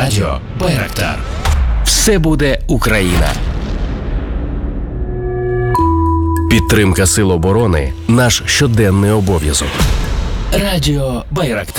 Радіо Байрактар. Все буде Україна. Підтримка Сил оборони – наш щоденний обов'язок. Радіо Байрактар.